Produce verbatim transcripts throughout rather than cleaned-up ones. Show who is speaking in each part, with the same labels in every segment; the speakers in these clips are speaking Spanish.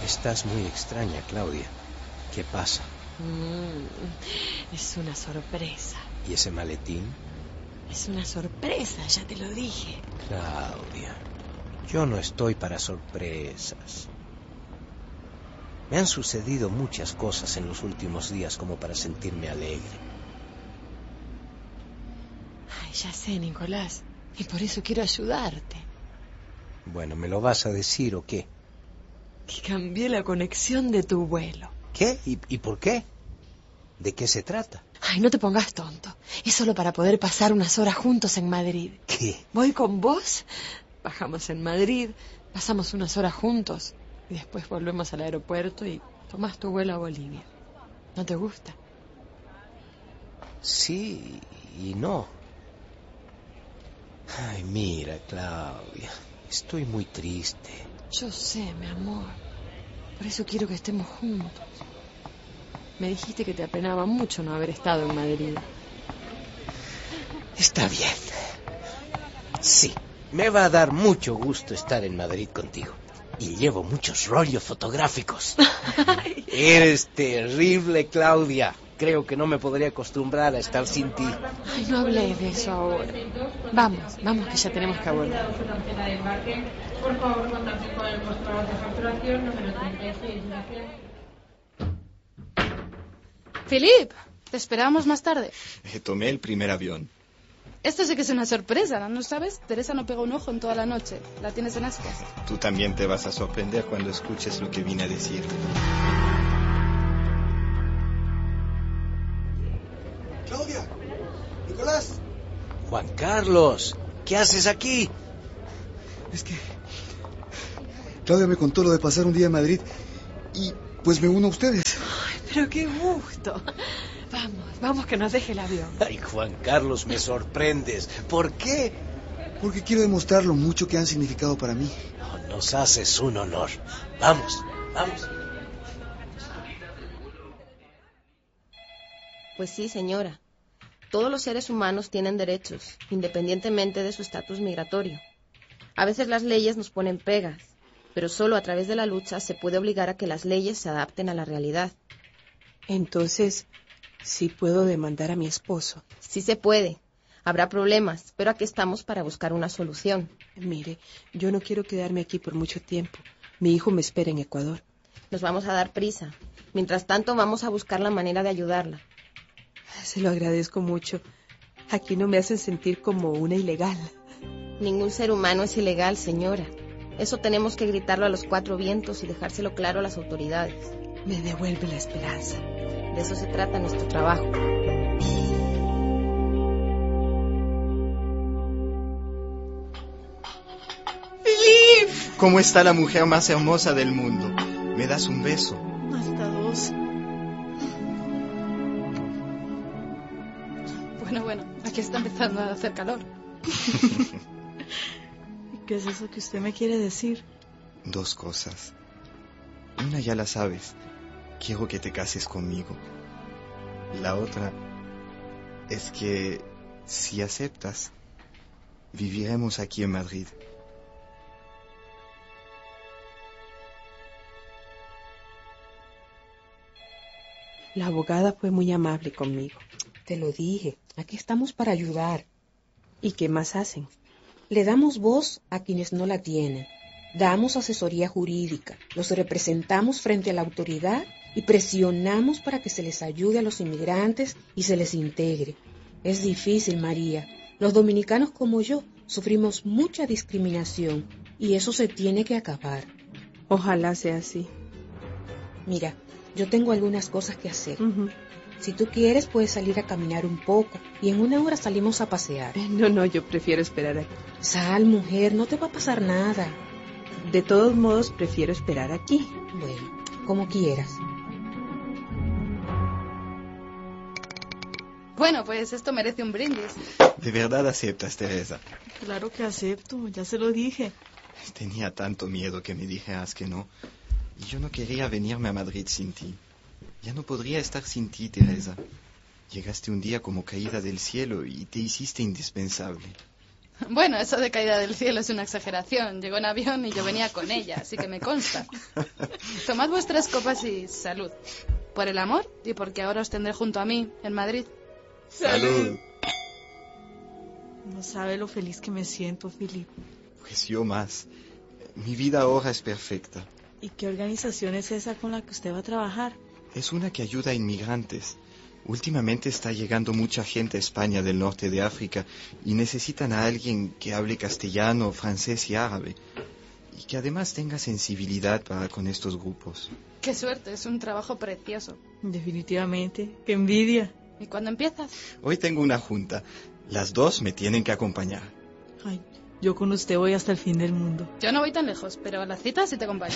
Speaker 1: Estás muy extraña, Claudia. ¿Qué pasa?
Speaker 2: Mm, es una sorpresa.
Speaker 1: ¿Y ese maletín?
Speaker 2: Es una sorpresa, ya te lo dije.
Speaker 1: Claudia, yo no estoy para sorpresas. Me han sucedido muchas cosas en los últimos días como para sentirme alegre.
Speaker 2: Ay, ya sé, Nicolás. Y por eso quiero ayudarte.
Speaker 1: Bueno, ¿me lo vas a decir o qué?
Speaker 2: Que cambié la conexión de tu vuelo.
Speaker 1: ¿Qué? ¿Y, y por qué? ¿De qué se trata?
Speaker 2: Ay, no te pongas tonto. Es solo para poder pasar unas horas juntos en Madrid.
Speaker 1: ¿Qué?
Speaker 2: Voy con vos, bajamos en Madrid, pasamos unas horas juntos y después volvemos al aeropuerto y tomás tu vuelo a Bolivia. ¿No te gusta?
Speaker 1: Sí y no. Ay, mira, Claudia, estoy muy triste.
Speaker 2: Yo sé, mi amor. Por eso quiero que estemos juntos. Me dijiste que te apenaba mucho no haber estado en Madrid.
Speaker 1: Está bien. Sí, me va a dar mucho gusto estar en Madrid contigo. Y llevo muchos rollos fotográficos. Eres terrible, Claudia. Creo que no me podría acostumbrar a estar sin ti.
Speaker 2: Ay, no hables de eso ahora. Vamos, vamos que ya tenemos que abordar.
Speaker 3: Por favor, contacte con el mostrador de facturación número treinta y seis.
Speaker 4: Philip, te esperábamos más tarde.
Speaker 5: Eh, tomé el primer avión.
Speaker 4: Esto sí que es una sorpresa, ¿no sabes? Teresa no pegó un ojo en toda la noche. La tienes en ascuas.
Speaker 5: Tú también te vas a sorprender cuando escuches lo que vine a decir.
Speaker 6: Claudia, Nicolás.
Speaker 1: Juan Carlos, ¿qué haces aquí?
Speaker 6: Es que Claudia me contó lo de pasar un día en Madrid y pues me uno a ustedes.
Speaker 2: Ay, pero qué gusto. Vamos, vamos que nos deje el avión.
Speaker 1: Ay, Juan Carlos, me sorprendes. ¿Por qué?
Speaker 6: Porque quiero demostrar lo mucho que han significado para mí.
Speaker 1: No, nos haces un honor. Vamos, vamos.
Speaker 7: Pues sí, señora. Todos los seres humanos tienen derechos, independientemente de su estatus migratorio. A veces las leyes nos ponen pegas, pero solo a través de la lucha se puede obligar a que las leyes se adapten a la realidad.
Speaker 2: Entonces, ¿sí puedo demandar a mi esposo?
Speaker 7: Sí se puede. Habrá problemas, pero aquí estamos para buscar una solución.
Speaker 2: Mire, yo no quiero quedarme aquí por mucho tiempo. Mi hijo me espera en Ecuador.
Speaker 7: Nos vamos a dar prisa. Mientras tanto, vamos a buscar la manera de ayudarla.
Speaker 2: Se lo agradezco mucho. Aquí no me hacen sentir como una ilegal.
Speaker 7: Ningún ser humano es ilegal, señora. Eso tenemos que gritarlo a los cuatro vientos y dejárselo claro a las autoridades.
Speaker 2: Me devuelve la esperanza.
Speaker 7: De eso se trata nuestro trabajo.
Speaker 4: ¡Philip!
Speaker 5: ¿Cómo está la mujer más hermosa del mundo? ¿Me das un beso?
Speaker 4: Hasta dos. Bueno, bueno, aquí está empezando a hacer calor.
Speaker 2: ¿Qué es eso que usted me quiere decir?
Speaker 5: Dos cosas. Una ya la sabes. Quiero que te cases conmigo. La otra es que, si aceptas, viviremos aquí en Madrid.
Speaker 2: La abogada fue muy amable conmigo. Te lo dije, aquí estamos para ayudar. ¿Y qué más hacen? Le damos voz a quienes no la tienen. Damos asesoría jurídica, los representamos frente a la autoridad y presionamos para que se les ayude a los inmigrantes y se les integre. Es difícil, María. Los dominicanos como yo sufrimos mucha discriminación y eso se tiene que acabar. Ojalá sea así. Mira, yo tengo algunas cosas que hacer. Uh-huh. Si tú quieres, puedes salir a caminar un poco y en una hora salimos a pasear. No, no, yo prefiero esperar aquí. Sal, mujer, no te va a pasar nada. De todos modos, prefiero esperar aquí. Bueno, como quieras.
Speaker 4: Bueno, pues esto merece un brindis.
Speaker 5: ¿De verdad aceptas, Teresa?
Speaker 8: Claro que acepto, ya se lo dije.
Speaker 5: Tenía tanto miedo que me dijeras que no. Y yo no quería venirme a Madrid sin ti. Ya no podría estar sin ti, Teresa. Llegaste un día como caída del cielo y te hiciste indispensable.
Speaker 4: Bueno, eso de caída del cielo es una exageración. Llegó en avión y yo venía con ella, así que me consta. Tomad vuestras copas y salud. Por el amor y porque ahora os tendré junto a mí, en Madrid.
Speaker 5: ¡Salud!
Speaker 8: No sabe lo feliz que me siento, Philip.
Speaker 5: Pues yo más. Mi vida ahora es perfecta.
Speaker 8: ¿Y qué organización es esa con la que usted va a trabajar?
Speaker 5: Es una que ayuda a inmigrantes. Últimamente está llegando mucha gente a España del norte de África y necesitan a alguien que hable castellano, francés y árabe. Y que además tenga sensibilidad para con estos grupos.
Speaker 4: Qué suerte, es un trabajo precioso.
Speaker 8: Definitivamente, qué envidia.
Speaker 4: ¿Y cuándo empiezas?
Speaker 5: Hoy tengo una junta. Las dos me tienen que acompañar.
Speaker 8: Ay, yo con usted voy hasta el fin del mundo.
Speaker 4: Yo no voy tan lejos, pero a las citas sí te acompaño.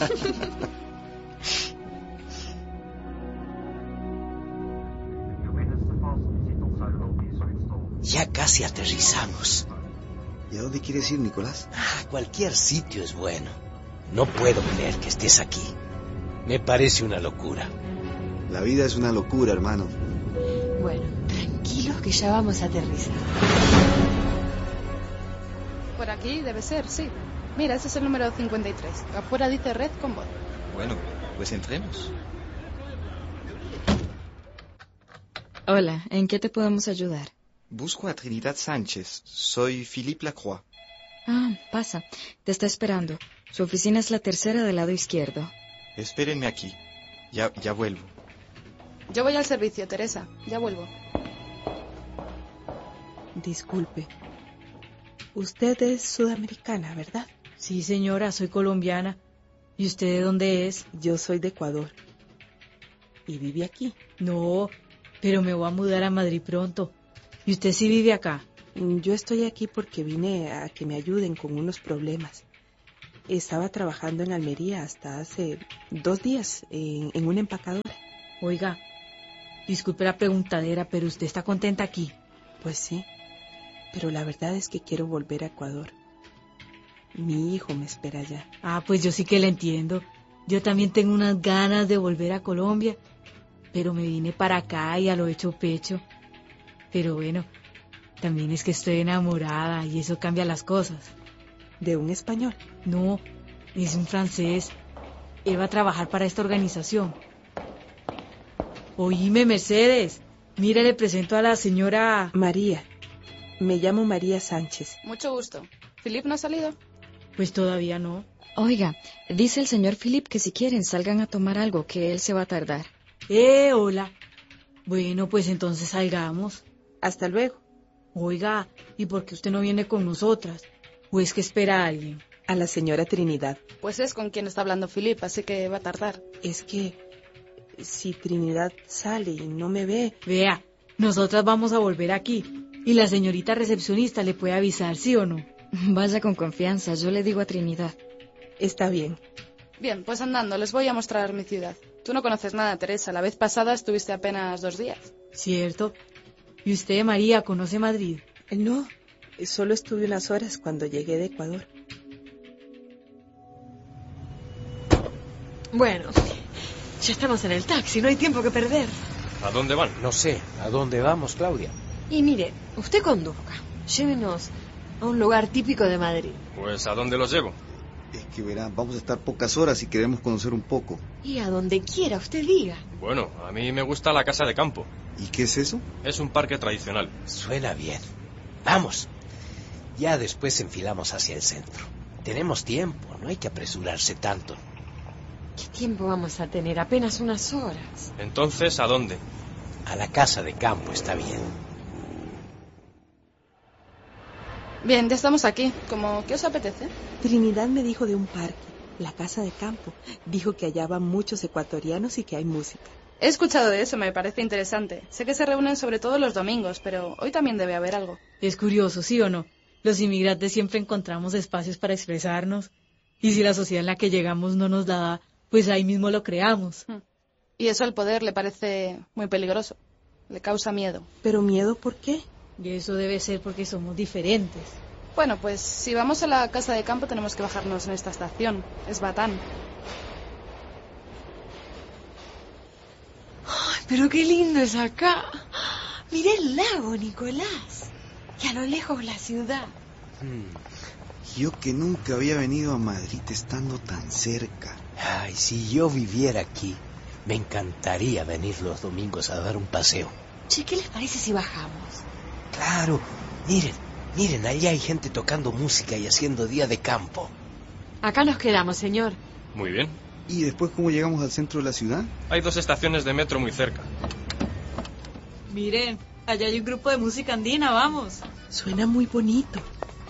Speaker 1: Ya casi aterrizamos.
Speaker 6: ¿Y a dónde quieres ir, Nicolás?
Speaker 1: Ah, cualquier sitio es bueno. No puedo creer que estés aquí. Me parece una locura.
Speaker 6: La vida es una locura, hermano.
Speaker 9: Bueno, tranquilos que ya vamos a aterrizar.
Speaker 4: Por aquí debe ser, sí. Mira, ese es el número cincuenta y tres. Afuera dice red con voz.
Speaker 5: Bueno, pues entremos.
Speaker 9: Hola, ¿en qué te podemos ayudar?
Speaker 5: Busco a Trinidad Sánchez. Soy Philippe Lacroix.
Speaker 9: Ah, pasa. Te está esperando. Su oficina es la tercera del lado izquierdo.
Speaker 5: Espérenme aquí. Ya, ya vuelvo.
Speaker 4: Yo voy al servicio, Teresa. Ya vuelvo.
Speaker 2: Disculpe. Usted es sudamericana, ¿verdad?
Speaker 8: Sí, señora, soy colombiana. ¿Y usted de dónde es?
Speaker 2: Yo soy de Ecuador. ¿Y vive aquí?
Speaker 8: No, pero me voy a mudar a Madrid pronto. ¿Y usted sí vive acá?
Speaker 2: Yo estoy aquí porque vine a que me ayuden con unos problemas. Estaba trabajando en Almería hasta hace dos días en, en una empacadora.
Speaker 8: Oiga, disculpe la preguntadera, pero ¿usted está contenta aquí?
Speaker 2: Pues sí, pero la verdad es que quiero volver a Ecuador. Mi hijo me espera allá.
Speaker 8: Ah, pues yo sí que le entiendo. Yo también tengo unas ganas de volver a Colombia, pero me vine para acá y a lo hecho pecho. Pero bueno, también es que estoy enamorada y eso cambia las cosas.
Speaker 2: ¿De un español?
Speaker 8: No, es un francés. Él va a trabajar para esta organización. Oíme, Mercedes. Mira, le presento a la señora...
Speaker 2: María. Me llamo María Sánchez.
Speaker 4: Mucho gusto. ¿Philip no ha salido?
Speaker 8: Pues todavía no.
Speaker 9: Oiga, dice el señor Philip que si quieren salgan a tomar algo, que él se va a tardar.
Speaker 8: Eh, hola. Bueno, pues entonces salgamos.
Speaker 2: Hasta luego.
Speaker 8: Oiga, ¿y por qué usted no viene con nosotras? ¿O es que espera a alguien?
Speaker 2: A la señora Trinidad.
Speaker 4: Pues es con quien está hablando Philip, así que va a tardar.
Speaker 2: Es que si Trinidad sale y no me ve...
Speaker 8: Vea, nosotras vamos a volver aquí. Y la señorita recepcionista le puede avisar, ¿sí o no?
Speaker 9: Vaya con confianza, yo le digo a Trinidad.
Speaker 2: Está bien.
Speaker 4: Bien, pues andando, les voy a mostrar mi ciudad. Tú no conoces nada, Teresa. La vez pasada estuviste apenas dos días.
Speaker 8: Cierto. ¿Y usted, María, conoce Madrid?
Speaker 2: No, solo estuve unas horas cuando llegué de Ecuador.
Speaker 10: Bueno, ya estamos en el taxi, no hay tiempo que perder.
Speaker 11: ¿A dónde van?
Speaker 1: No sé. ¿A dónde vamos, Claudia?
Speaker 10: Y mire, usted conduzca. Llévenos a un lugar típico de Madrid.
Speaker 11: Pues, ¿a dónde los llevo?
Speaker 6: Es que verán, vamos a estar pocas horas y queremos conocer un poco.
Speaker 10: Y a donde quiera, usted diga.
Speaker 11: Bueno, a mí me gusta la casa de campo.
Speaker 6: ¿Y qué es eso?
Speaker 11: Es un parque tradicional.
Speaker 1: Suena bien. Vamos. Ya después enfilamos hacia el centro. Tenemos tiempo, no hay que apresurarse tanto.
Speaker 10: ¿Qué tiempo vamos a tener? Apenas unas horas.
Speaker 11: Entonces, ¿a dónde?
Speaker 1: A la casa de campo está bien.
Speaker 4: Bien, ya estamos aquí. ¿Cómo qué os apetece?
Speaker 2: Trinidad me dijo de un parque, la casa de campo. Dijo que allá van muchos ecuatorianos y que hay música.
Speaker 4: He escuchado de eso, me parece interesante. Sé que se reúnen sobre todo los domingos, pero hoy también debe haber algo.
Speaker 8: Es curioso, ¿sí o no? Los inmigrantes siempre encontramos espacios para expresarnos. Y si la sociedad en la que llegamos no nos la da, pues ahí mismo lo creamos.
Speaker 4: Y eso al poder le parece muy peligroso. Le causa miedo.
Speaker 2: ¿Pero miedo por qué?
Speaker 8: Y eso debe ser porque somos diferentes.
Speaker 4: Bueno, pues si vamos a la casa de campo tenemos que bajarnos en esta estación. Es Batán.
Speaker 10: Ay, pero qué lindo es acá. Miré el lago, Nicolás. Y a lo lejos la ciudad.
Speaker 6: Hmm. Yo que nunca había venido a Madrid estando tan cerca.
Speaker 1: Ay, si yo viviera aquí, me encantaría venir los domingos a dar un paseo.
Speaker 10: Che, ¿qué les parece si bajamos?
Speaker 1: Claro, miren, miren, allá hay gente tocando música y haciendo día de campo.
Speaker 10: Acá nos quedamos, señor.
Speaker 11: Muy bien.
Speaker 6: ¿Y después cómo llegamos al centro de la ciudad?
Speaker 11: Hay dos estaciones de metro muy cerca.
Speaker 8: Miren, allá hay un grupo de música andina, vamos.
Speaker 2: Suena muy bonito.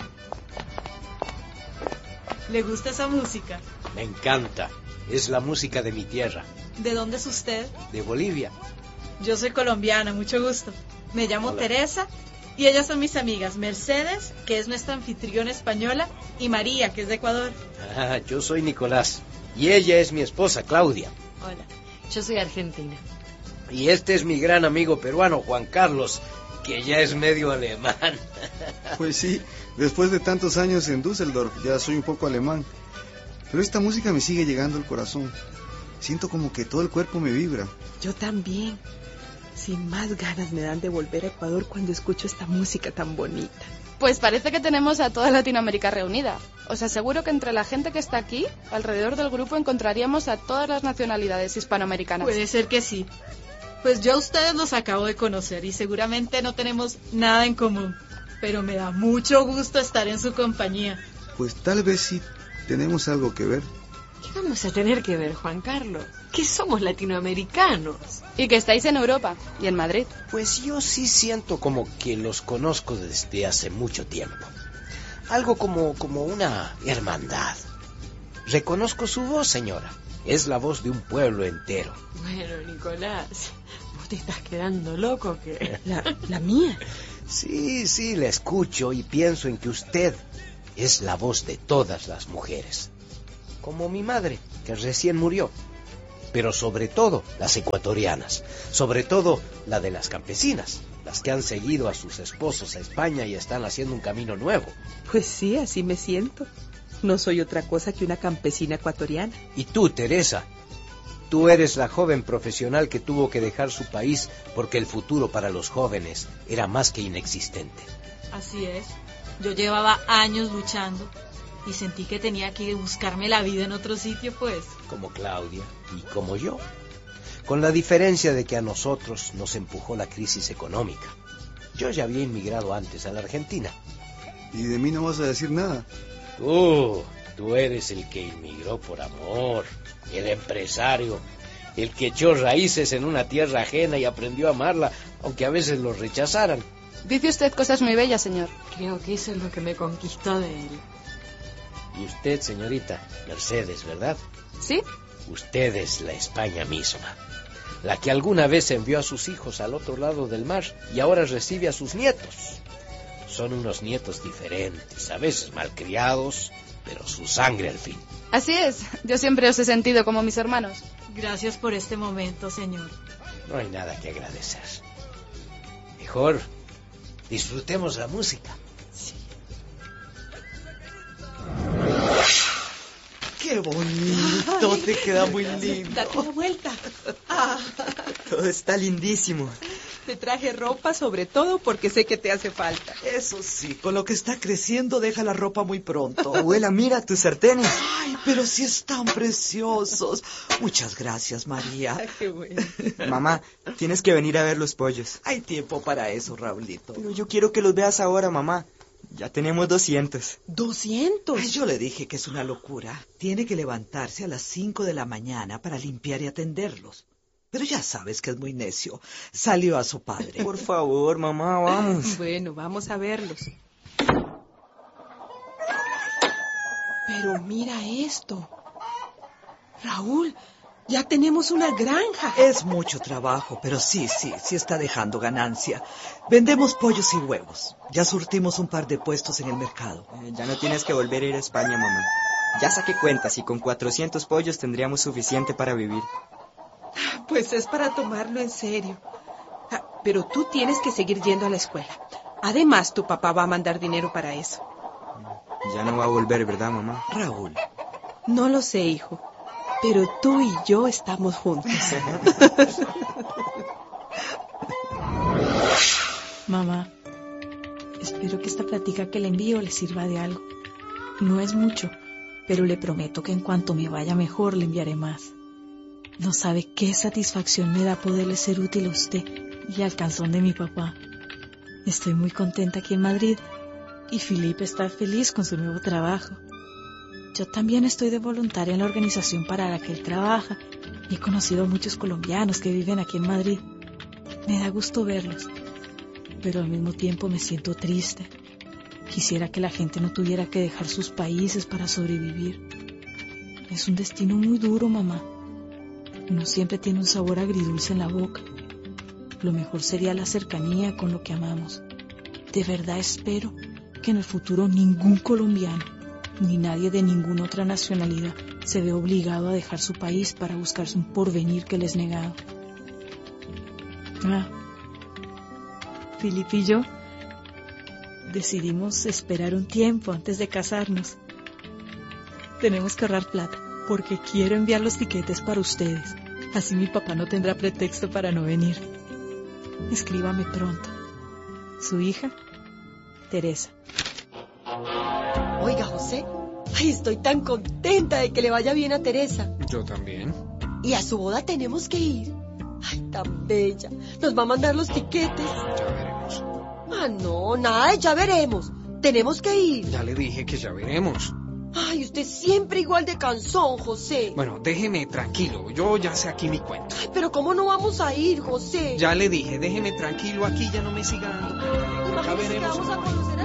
Speaker 8: ¿Le gusta esa música?
Speaker 1: Me encanta. Es la música de mi tierra.
Speaker 8: ¿De dónde es usted?
Speaker 1: De Bolivia.
Speaker 8: Yo soy colombiana, mucho gusto. Me llamo
Speaker 1: Hola.
Speaker 8: Teresa y ellas son mis amigas Mercedes, que es nuestra anfitriona española, y María, que es de Ecuador.
Speaker 1: Ah, yo soy Nicolás. Y ella es mi esposa, Claudia.
Speaker 10: Hola, yo soy argentina.
Speaker 1: Y este es mi gran amigo peruano, Juan Carlos, que ya es medio alemán.
Speaker 6: Pues sí, después de tantos años en Düsseldorf, ya soy un poco alemán. Pero esta música me sigue llegando al corazón. Siento como que todo el cuerpo me vibra.
Speaker 2: Yo también. Sin más ganas me dan de volver a Ecuador cuando escucho esta música tan bonita.
Speaker 4: Pues parece que tenemos a toda Latinoamérica reunida. Os aseguro que entre la gente que está aquí, alrededor del grupo encontraríamos a todas las nacionalidades hispanoamericanas.
Speaker 8: Puede ser que sí. Pues yo a ustedes los acabo de conocer y seguramente no tenemos nada en común. Pero me da mucho gusto estar en su compañía.
Speaker 6: Pues tal vez sí tenemos algo que ver.
Speaker 10: ¿Qué vamos a tener que ver, Juan Carlos? Que somos latinoamericanos.
Speaker 4: Y que estáis en Europa y en Madrid.
Speaker 1: Pues yo sí siento como que los conozco desde hace mucho tiempo. Algo como, como una hermandad. Reconozco su voz, señora. Es la voz de un pueblo entero.
Speaker 10: Bueno, Nicolás, ¿vos te estás quedando loco que?
Speaker 2: La, la mía.
Speaker 1: Sí, sí, la escucho y pienso en que usted es la voz de todas las mujeres. Como mi madre, que recién murió. Pero sobre todo las ecuatorianas. Sobre todo la de las campesinas. Las que han seguido a sus esposos a España y están haciendo un camino nuevo.
Speaker 2: Pues sí, así me siento. No soy otra cosa que una campesina ecuatoriana.
Speaker 1: Y tú, Teresa, tú eres la joven profesional que tuvo que dejar su país porque el futuro para los jóvenes era más que inexistente.
Speaker 8: Así es. Yo llevaba años luchando y sentí que tenía que buscarme la vida en otro sitio, pues.
Speaker 1: Como Claudia y como yo. Con la diferencia de que a nosotros nos empujó la crisis económica. Yo ya había inmigrado antes a la Argentina.
Speaker 6: ¿Y de mí no vas a decir nada?
Speaker 1: Tú, tú eres el que inmigró por amor, el empresario, el que echó raíces en una tierra ajena y aprendió a amarla, aunque a veces lo rechazaran.
Speaker 4: Dice usted cosas muy bellas, señor.
Speaker 10: Creo que eso es lo que me conquistó de él.
Speaker 1: Y usted, señorita, Mercedes, ¿verdad?
Speaker 4: ¿Sí?
Speaker 1: Usted es la España misma, la que alguna vez envió a sus hijos al otro lado del mar y ahora recibe a sus nietos. Son unos nietos diferentes, a veces malcriados, pero su sangre al fin.
Speaker 4: Así es, yo siempre os he sentido como mis hermanos.
Speaker 8: Gracias por este momento, señor.
Speaker 1: No hay nada que agradecer. Mejor disfrutemos la música.
Speaker 10: Sí.
Speaker 12: ¡Qué bonito! Ay, te queda muy lindo.
Speaker 2: Date la vuelta. Ah.
Speaker 12: Todo está lindísimo.
Speaker 2: Te traje ropa sobre todo porque sé que te hace falta.
Speaker 12: Eso sí, con lo que está creciendo deja la ropa muy pronto. Abuela, mira tus sartenes. Ay, pero sí están preciosos. Muchas gracias, María.
Speaker 2: Ay, qué bueno.
Speaker 12: Mamá, tienes que venir a ver los pollos. Hay tiempo para eso, Raulito. Pero yo quiero que los veas ahora, mamá. Ya tenemos doscientos.
Speaker 2: ¿Doscientos?
Speaker 12: Ay, yo le dije que es una locura. Tiene que levantarse a las cinco de la mañana para limpiar y atenderlos. Pero ya sabes que es muy necio. Salió a su padre. Por favor, mamá, vamos.
Speaker 2: Bueno, vamos a verlos. Pero mira esto. Raúl, ya tenemos una granja.
Speaker 12: Es mucho trabajo, pero sí, sí, sí está dejando ganancia. Vendemos pollos y huevos. Ya surtimos un par de puestos en el mercado.
Speaker 13: Eh, ya no tienes que volver a ir a España, mamá. Ya saqué cuentas y con cuatrocientos pollos tendríamos suficiente para vivir.
Speaker 2: Pues es para tomarlo en serio. Ah, pero tú tienes que seguir yendo a la escuela. Además, tu papá va a mandar dinero para eso.
Speaker 13: Ya no va a volver, ¿verdad, mamá?
Speaker 12: Raúl.
Speaker 2: No lo sé, hijo. Pero tú y yo estamos juntos.
Speaker 8: Mamá, espero que esta plática que le envío le sirva de algo. No es mucho, pero le prometo que en cuanto me vaya mejor le enviaré más. No sabe qué satisfacción me da poderle ser útil a usted y al canzón de mi papá. Estoy muy contenta aquí en Madrid y Felipe está feliz con su nuevo trabajo. Yo también estoy de voluntaria en la organización para la que él trabaja y he conocido a muchos colombianos que viven aquí en Madrid. Me da gusto verlos, pero al mismo tiempo me siento triste. Quisiera que la gente no tuviera que dejar sus países para sobrevivir. Es un destino muy duro, mamá. Uno siempre tiene un sabor agridulce en la boca. Lo mejor sería la cercanía con lo que amamos. De verdad espero que en el futuro ningún colombiano, ni nadie de ninguna otra nacionalidad, se vea obligado a dejar su país para buscarse un porvenir que les es negado. Ah, Felipe y yo decidimos esperar un tiempo antes de casarnos. Tenemos que ahorrar plata, porque quiero enviar los tiquetes para ustedes. Así mi papá no tendrá pretexto para no venir. Escríbame pronto. Su hija, Teresa.
Speaker 10: Oiga, José, ay, estoy tan contenta de que le vaya bien a Teresa.
Speaker 14: Yo también.
Speaker 10: Y a su boda tenemos que ir. Ay, tan bella. Nos va a mandar los tiquetes.
Speaker 14: Ya veremos.
Speaker 10: Ah, no, nada de ya veremos. Tenemos que ir.
Speaker 14: Ya le dije que ya veremos.
Speaker 10: Ay, usted siempre igual de cansón, José.
Speaker 14: Bueno, déjeme tranquilo. Yo ya sé aquí mi cuento.
Speaker 10: Ay, pero ¿cómo no vamos a ir, José?
Speaker 14: Ya le dije, déjeme tranquilo aquí, ya no me siga dando. Ya veremos.
Speaker 10: Vamos a conocer a